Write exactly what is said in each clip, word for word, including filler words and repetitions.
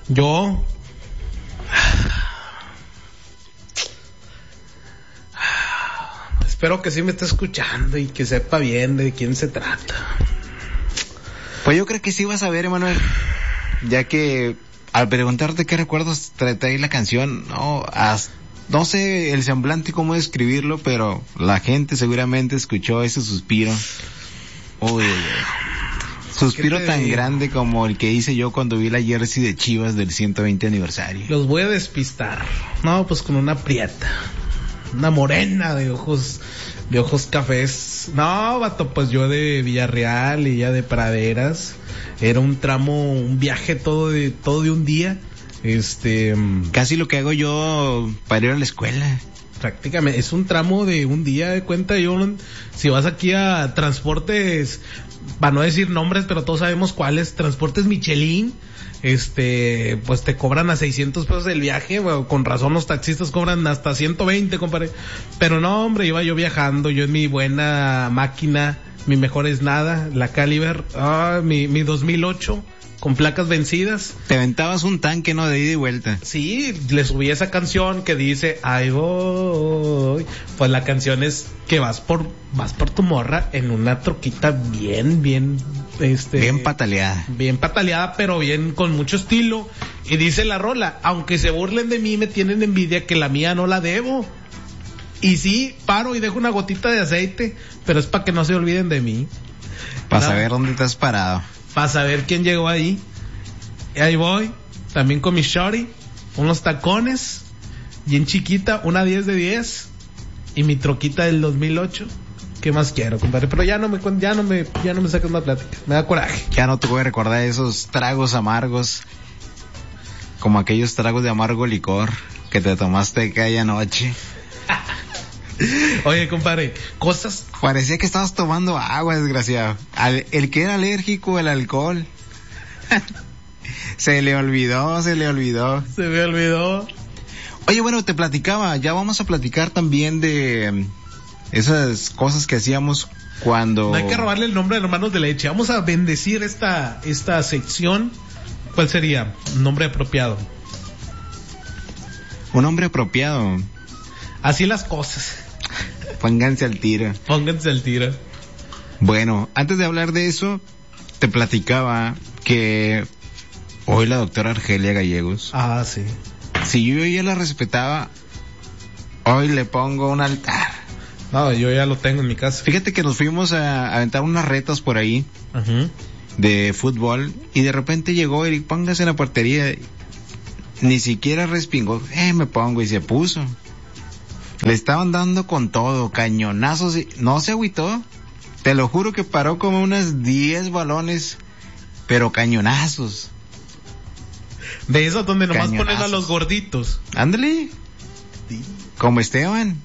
Yo... Espero que sí me esté escuchando y que sepa bien de quién se trata. Pues yo creo que sí vas a ver, Emanuel, ya que al preguntarte qué recuerdos trae la canción, no, hasta, no sé el semblante cómo describirlo, pero la gente seguramente escuchó ese suspiro. Uy, uy, uy. Suspiro tan digo? grande como el que hice yo cuando vi la jersey de Chivas del ciento veinte aniversario. Los voy a despistar. No, pues con una prieta. Una morena de ojos, de ojos cafés. No, vato, pues yo de Villarreal y ya de Praderas. Era un tramo, un viaje todo de, todo de un día. Este, casi lo que hago yo para ir a la escuela. Prácticamente, es un tramo de un día, de cuenta. Yo, si vas aquí a transportes, para no decir nombres, pero todos sabemos cuáles, transportes Michelin, este, pues te cobran a seiscientos pesos el viaje. Bueno, con razón los taxistas cobran hasta ciento veinte, compadre. Pero no, hombre, iba yo viajando, yo en mi buena máquina, mi mejor es nada, la Caliber, ah, mi, mi dos mil ocho, con placas vencidas. Te aventabas un tanque, ¿no? De ida y vuelta. Sí, le subí esa canción que dice, ahí voy. Pues la canción es que vas por, vas por tu morra en una troquita bien, bien, este. Bien pataleada. Bien pataleada, pero bien, con mucho estilo. Y dice la rola, aunque se burlen de mí, me tienen envidia que la mía no la debo. Y sí, paro y dejo una gotita de aceite, pero es para que no se olviden de mí. Para saber dónde estás parado. Para saber quién llegó ahí. Y ahí voy, también con mi shorty, unos tacones, bien chiquita, una diez de diez, y mi troquita del dos mil ocho. ¿Qué más quiero, compadre? Pero ya no me, ya no me, ya no me sacas más plática. Me da coraje. Ya no te voy a recordar esos tragos amargos, como aquellos tragos de amargo licor que te tomaste aquella noche. Oye, compadre, cosas... Parecía que estabas tomando agua, desgraciado. Al, el que era alérgico al alcohol. Se le olvidó, se le olvidó. Se me olvidó. Oye, bueno, te platicaba, ya vamos a platicar también de esas cosas que hacíamos cuando... No hay que robarle el nombre de Hermanos de Leche. Vamos a bendecir esta, esta sección. ¿Cuál sería? Un nombre apropiado. Un nombre apropiado. Así las cosas. Pónganse al tiro. Pónganse al tiro. Bueno, antes de hablar de eso, te platicaba que hoy la doctora Argelia Gallegos. Ah, sí. Si yo ya la respetaba, hoy le pongo un altar. No, yo ya lo tengo en mi casa. Fíjate que nos fuimos a, a aventar unas retas por ahí, uh-huh, de fútbol, y de repente llegó y póngase en la portería. Ni siquiera respingó, eh, me pongo, y se puso. Le estaban dando con todo, cañonazos, y no se agüitó. Te lo juro que paró como unas diez balones, pero cañonazos. De esos donde nomás cañonazos. Ponen a los gorditos. Ándale. Sí. Como Esteban.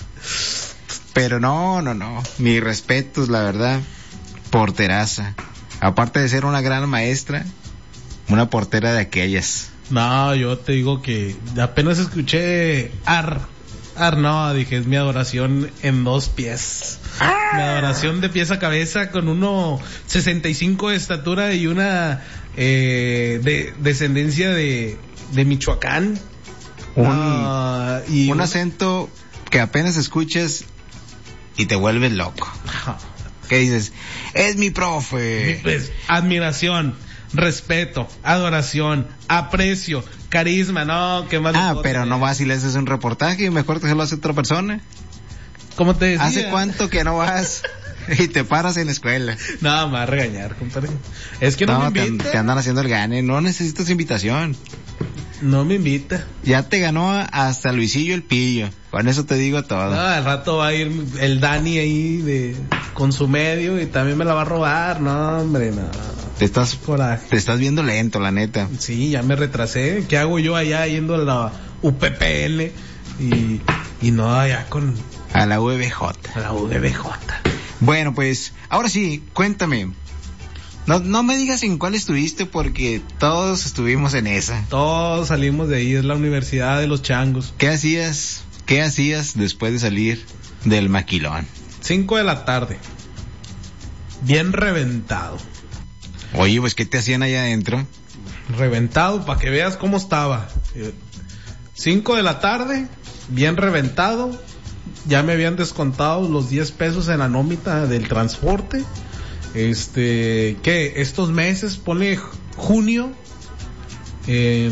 Pero no, no, no. Mis respetos, la verdad. Porteraza. Aparte de ser una gran maestra, una portera de aquellas. No, yo te digo que apenas escuché ar. Ar, no, dije, es mi adoración en dos pies. ¡Ah! Mi adoración de pies a cabeza con uno sesenta y cinco de estatura y una eh, de descendencia de, de Michoacán. Un, uh, y un, un acento que apenas escuchas y te vuelves loco. ¿Qué dices? Es mi profe. Pues, admiración, respeto, adoración, aprecio, carisma, no, ¿qué más? Ah, pero no vas y le haces un reportaje, mejor que se lo hace otra persona. ¿Cómo te decía? ¿Hace cuánto que no vas y te paras en la escuela? Nada más regañar, compadre. Es que no, no me invita. Te, te andan haciendo el gane, no necesitas invitación. No me invita. Ya te ganó hasta Luisillo el Pillo. Con eso te digo todo. No, al rato va a ir el Dani ahí de con su medio y también me la va a robar. No, hombre, no. Te estás, te estás viendo lento, la neta. Sí, ya me retrasé. ¿Qué hago yo allá yendo a la U P P L? Y, y no allá con... A la U V J. A la U V J. Bueno, pues, ahora sí, cuéntame. No, no me digas en cuál estuviste porque todos estuvimos en esa. Todos salimos de ahí, es la Universidad de los Changos. ¿Qué hacías? ¿Qué hacías después de salir del maquilón? Cinco de la tarde. Bien reventado. Oye, pues, ¿qué te hacían allá adentro? reventado, para que veas cómo estaba. Cinco de la tarde, bien reventado, ya me habían descontado los diez pesos en la nómina del transporte. Este, ¿qué? Estos meses, pone junio, eh,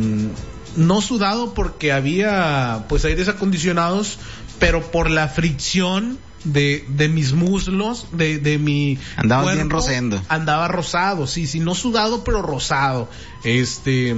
no sudado porque había pues aires acondicionados, pero por la fricción de, de mis muslos, de, de mi andaba cuerpo, bien rosendo. Andaba rosado, sí, sí, no sudado, pero rosado. Este,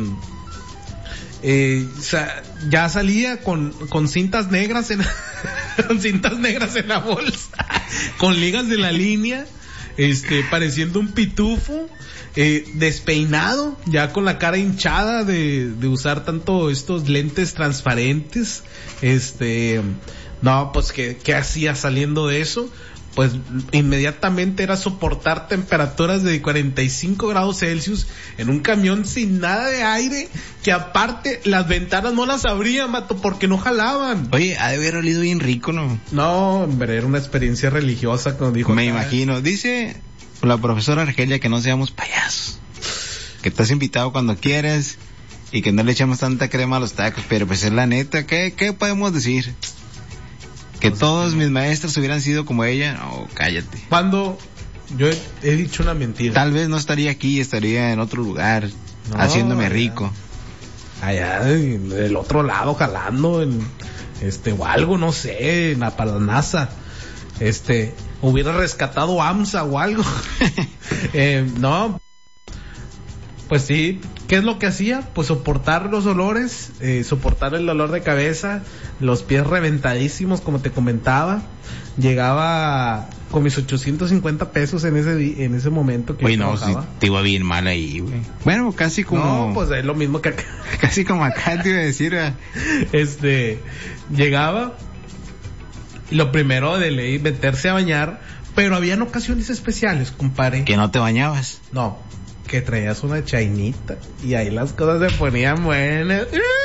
eh, o sea, ya salía con, con cintas negras en, con cintas negras en la bolsa, con ligas de la línea, este, pareciendo un pitufo. Eh, despeinado, ya con la cara hinchada de, de usar tanto estos lentes transparentes. Este, no, pues que, ¿qué hacía saliendo de eso? Pues inmediatamente era soportar temperaturas de cuarenta y cinco grados Celsius en un camión sin nada de aire, que aparte las ventanas no las abrían, mato, porque no jalaban. Oye, ha de haber olido bien rico, ¿no? No, hombre, era una experiencia religiosa, como dijo. Me acá. imagino. Dice la profesora Argelia que no seamos payasos, que estás invitado cuando quieres y que no le echamos tanta crema a los tacos, pero pues es la neta. ¿Qué, qué podemos decir? Que pues todos mis maestros hubieran sido como ella. No, cállate. Cuando yo he, he dicho una mentira, tal vez no estaría aquí, estaría en otro lugar, no, haciéndome allá, rico. Allá del otro lado, jalando en este o algo, no sé, en la palanaza. Este, hubiera rescatado AMSA o algo. eh, no, pues sí, ¿qué es lo que hacía? Pues soportar los olores, eh, soportar el dolor de cabeza, los pies reventadísimos, como te comentaba. Llegaba con mis ochocientos cincuenta pesos en ese en ese momento que Oye, no, si te iba bien mal ahí, güey. Bueno, casi como... No, pues es lo mismo que acá. Casi como acá te iba a decir, güey. Este, llegaba, lo primero de ley, meterse a bañar, pero habían ocasiones especiales, compadre. ¿Que no te bañabas? No, que traías una chainita y ahí las cosas se ponían buenas.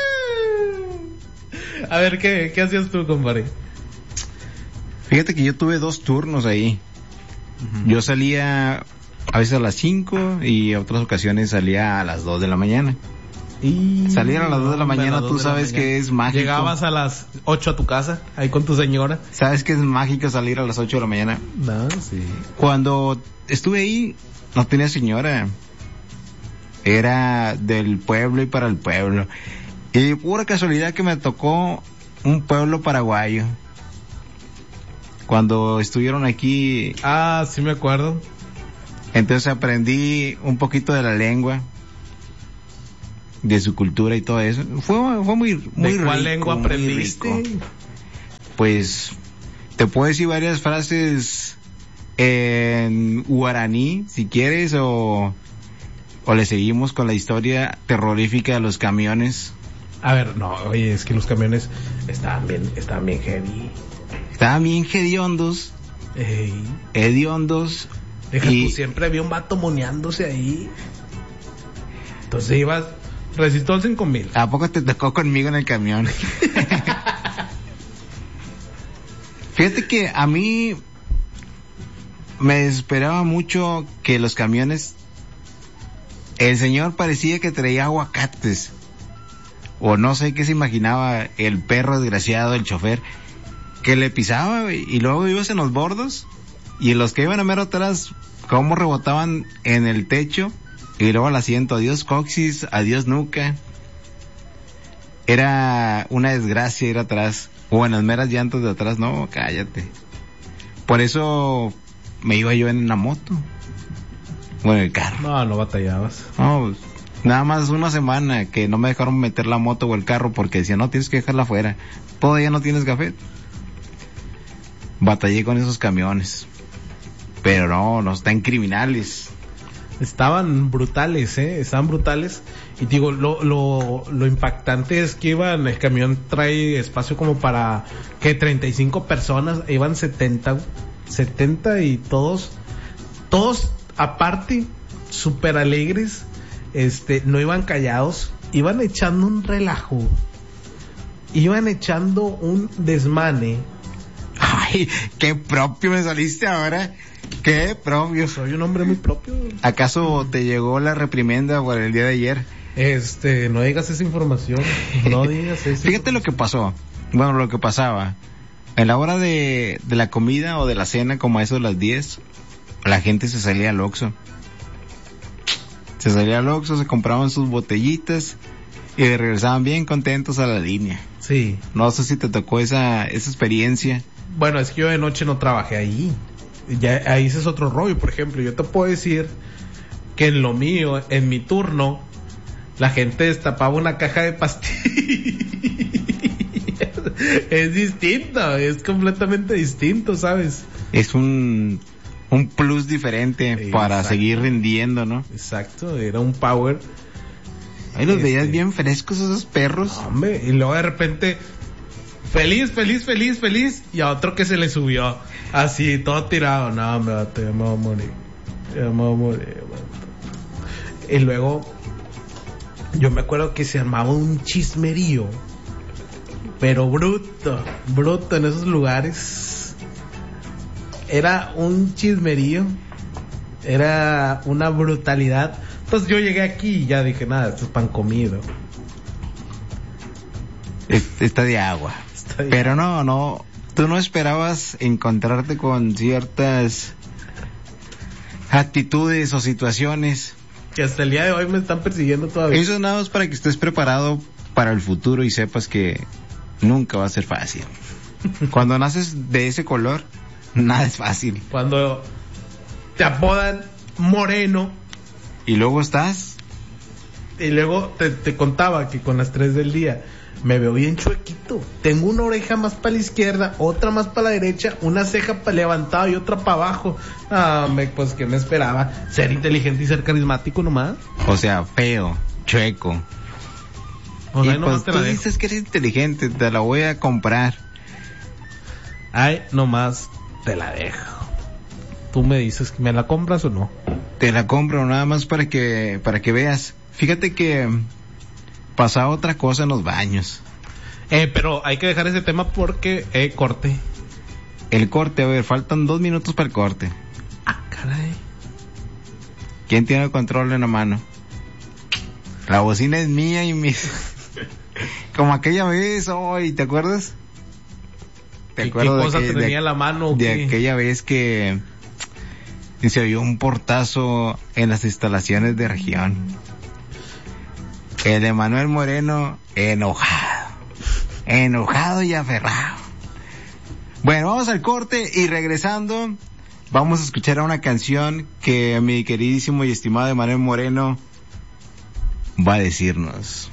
A ver, ¿qué, qué hacías tú, compadre? Fíjate que yo tuve dos turnos ahí. Uh-huh. Yo salía a veces a las cinco y a otras ocasiones salía a las dos de la mañana. Y salir a las dos de la mañana, tú sabes que es mágico. Llegabas a las ocho a tu casa, ahí con tu señora. ¿Sabes que es mágico salir a las ocho de la mañana? No, sí. Cuando estuve ahí, no tenía señora. Era del pueblo y para el pueblo. Y pura casualidad que me tocó un pueblo paraguayo. Cuando estuvieron aquí... Ah, sí me acuerdo. Entonces aprendí un poquito de la lengua, de su cultura y todo eso. Fue, fue muy, muy rico. ¿De cuál lengua aprendiste? Pues, te puedo decir varias frases en guaraní, si quieres, o, o le seguimos con la historia terrorífica de los camiones. A ver, no, oye, es que los camiones estaban bien, estaban bien heavy. Estaban bien hediondos. Ey. Hediondos. Deja y... tú, siempre había un vato moneándose ahí. Entonces ibas, resistó el cinco mil. ¿A poco te tocó conmigo en el camión? Fíjate que a mí me desesperaba mucho que los camiones, el señor parecía que traía aguacates, o no sé qué se imaginaba el perro desgraciado, el chofer, que le pisaba, y luego ibas en los bordos, y los que iban a mero atrás, cómo rebotaban en el techo, y luego al asiento, adiós coxis, adiós nuca. Era una desgracia ir atrás, o en las meras llantas de atrás, no, cállate. Por eso me iba yo en la moto, o en el carro. No, no batallabas. No, pues, nada más una semana que no me dejaron meter la moto o el carro porque decían, no, tienes que dejarla afuera, todavía no tienes café. Batallé con esos camiones, pero no, no están criminales. Estaban brutales, eh, estaban brutales. Y digo, lo, lo, lo impactante es que iban, el camión trae espacio como para, que treinta y cinco personas, iban setenta, setenta y todos, todos aparte, súper alegres, este, no iban callados, iban echando un relajo, iban echando un desmane. Ay, Ay, qué propio me saliste ahora. Qué propio. Soy un hombre muy propio. ¿Acaso te llegó la reprimenda por el día de ayer? Este, no digas esa información. No digas eso. Fíjate lo que pasó. Bueno, lo que pasaba. En la hora de, de la comida o de la cena, como a eso de las diez, la gente se salía al Oxxo. Se salía al Oxxo, se compraban sus botellitas y regresaban bien contentos a la línea. Sí. No sé si te tocó esa, esa experiencia. Bueno, es que yo de noche no trabajé ahí. Ya ahí ese es otro rollo. Por ejemplo, yo te puedo decir que en lo mío, en mi turno, la gente destapaba una caja de pastillas. Es distinto, es completamente distinto, ¿sabes? Es un, un plus diferente. Exacto. Para seguir rindiendo, ¿no? Exacto, era un power. Ahí los este... veías bien frescos esos perros. Hombre, y luego de repente, feliz, feliz, feliz, feliz, y a otro que se le subió, así, todo tirado. No, me va, me voy a morir, me voy a morir. Y luego, yo me acuerdo que se armaba un chismerío, pero bruto, bruto en esos lugares. Era un chismerío, era una brutalidad. Entonces yo llegué aquí y ya dije, nada, esto es pan comido. Está de agua. Está de Pero agua. no, no, tú no esperabas encontrarte con ciertas actitudes o situaciones que hasta el día de hoy me están persiguiendo todavía. Eso nada más para que estés preparado para el futuro y sepas que nunca va a ser fácil. Cuando naces de ese color, nada es fácil. Cuando te apodan moreno. Y luego estás. Y luego te, te contaba que con las tres del día me veo bien chuequito. Tengo una oreja más para la izquierda, otra más para la derecha, una ceja para levantada y otra para abajo. Ah, me, pues que me esperaba. Ser inteligente y ser carismático nomás. O sea, feo, chueco. O sea, y pues te tú la dices que eres inteligente, te la voy a comprar. Ay, nomás te la dejo. Tú me dices que me la compras o no. Te la compro nada más para que para que veas. Fíjate que pasaba otra cosa en los baños. Eh, pero hay que dejar ese tema porque eh, corte. El corte, a ver, faltan dos minutos para el corte. Ah, caray. ¿Quién tiene el control en la mano? La bocina es mía y mis... Como aquella vez, hoy, ¿te acuerdas? ¿Te acuerdas? ¿Qué cosa de que, tenía de, la mano? De qué? Aquella vez que se oyó un portazo en las instalaciones de región. El de Manuel Moreno, enojado. Enojado y aferrado. Bueno, vamos al corte y regresando, vamos a escuchar a una canción que mi queridísimo y estimado Manuel Moreno va a decirnos.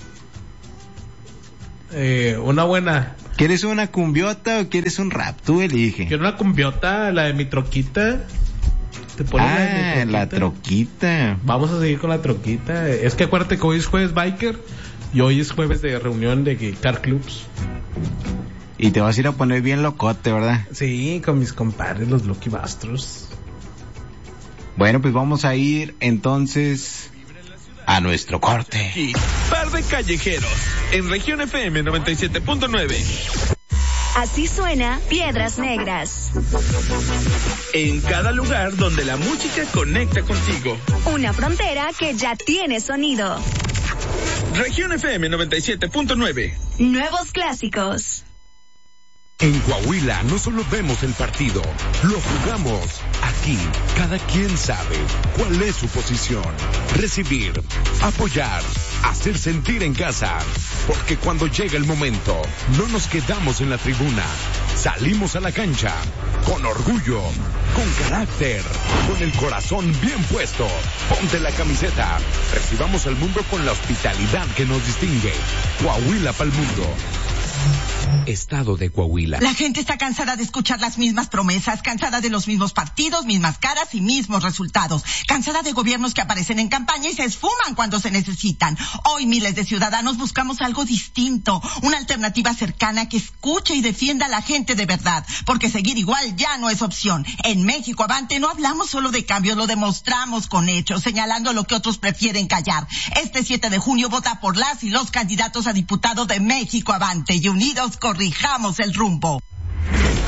Eh, una buena. ¿Quieres una cumbiota o quieres un rap? Tú elige. Quiero una cumbiota, la de mi troquita. ¿Te pones ah, la de mi troquita? La troquita. Vamos a seguir con la troquita. Es que acuérdate que hoy es jueves biker y hoy es jueves de reunión de car clubs. Y te vas a ir a poner bien locote, ¿verdad? Sí, con mis compadres, los Lucky Bastros. Bueno, pues vamos a ir entonces a nuestro corte. Par de callejeros en Región F M noventa y siete punto nueve. Así suena Piedras Negras. En cada lugar donde la música conecta contigo. Una frontera que ya tiene sonido. Región F M noventa y siete punto nueve. Nuevos clásicos. En Coahuila no solo vemos el partido, lo jugamos. Aquí, cada quien sabe cuál es su posición. Recibir, apoyar, hacer sentir en casa. Porque cuando llega el momento, no nos quedamos en la tribuna. Salimos a la cancha, con orgullo, con carácter, con el corazón bien puesto. Ponte la camiseta. Recibamos al mundo con la hospitalidad que nos distingue. Coahuila pa'l mundo. Estado de Coahuila. La gente está cansada de escuchar las mismas promesas, cansada de los mismos partidos, mismas caras y mismos resultados, cansada de gobiernos que aparecen en campaña y se esfuman cuando se necesitan. Hoy miles de ciudadanos buscamos algo distinto, una alternativa cercana que escuche y defienda a la gente de verdad, porque seguir igual ya no es opción. En México Avante no hablamos solo de cambios, lo demostramos con hechos, señalando lo que otros prefieren callar. Este siete de junio vota por las y los candidatos a diputado de México Avante y unidos corrijamos el rumbo.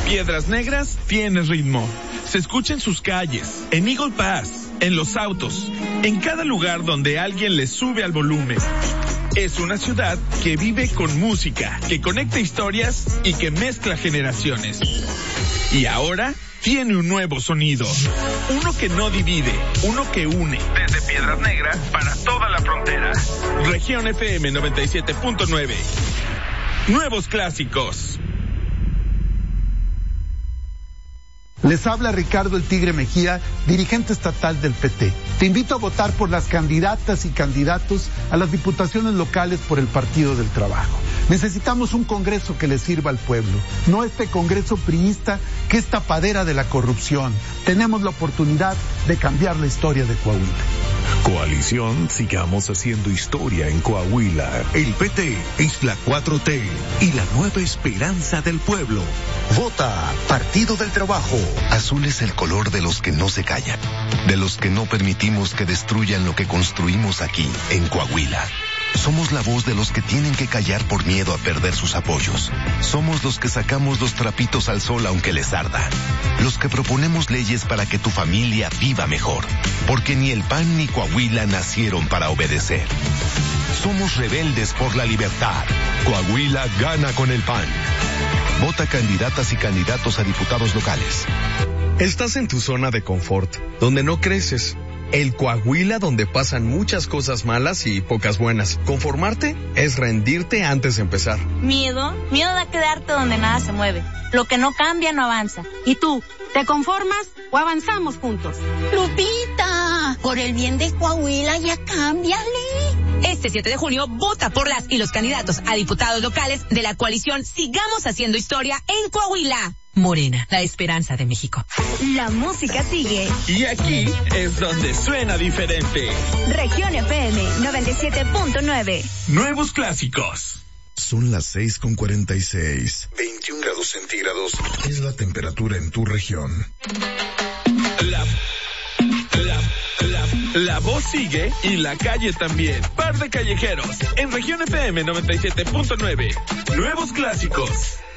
Piedras Negras tiene ritmo. Se escucha en sus calles, en Eagle Pass, en los autos, en cada lugar donde alguien le sube al volumen. Es una ciudad que vive con música, que conecta historias y que mezcla generaciones. Y ahora tiene un nuevo sonido. Uno que no divide, uno que une. Desde Piedras Negras para toda la frontera. Región F M noventa y siete punto nueve. Nuevos clásicos. Les habla Ricardo el Tigre Mejía, dirigente estatal del P T. Te invito a votar por las candidatas y candidatos a las diputaciones locales por el Partido del Trabajo. Necesitamos un Congreso que le sirva al pueblo, no este Congreso priista que es tapadera de la corrupción. Tenemos la oportunidad de cambiar la historia de Coahuila. Coalición Sigamos Haciendo Historia en Coahuila. El P T es la cuatro T y la nueva esperanza del pueblo. Vota Partido del Trabajo. Azul es el color de los que no se callan, de los que no permitimos que destruyan lo que construimos aquí, en Coahuila. Somos la voz de los que tienen que callar por miedo a perder sus apoyos. Somos los que sacamos los trapitos al sol aunque les arda. Los que proponemos leyes para que tu familia viva mejor. Porque ni el P A N ni Coahuila nacieron para obedecer. Somos rebeldes por la libertad. Coahuila gana con el P A N. Vota candidatas y candidatos a diputados locales. Estás en tu zona de confort, donde no creces. El Coahuila donde pasan muchas cosas malas y pocas buenas. Conformarte es rendirte antes de empezar. Miedo, miedo a quedarte donde nada se mueve. Lo que no cambia no avanza. ¿Y tú, te conformas o avanzamos juntos? Lupita, por el bien de Coahuila ya cámbiale. Este siete de junio, vota por las y los candidatos a diputados locales de la coalición Sigamos Haciendo Historia en Coahuila. Morena, la esperanza de México. La música sigue. Y aquí es donde suena diferente. Región F M noventa y siete punto nueve. Nuevos clásicos. Son las seis con cuarenta y seis. veintiún grados centígrados es la temperatura en tu región. La, la, la, la voz sigue y la calle también. Par de callejeros en Región F M noventa y siete punto nueve. Nuevos clásicos.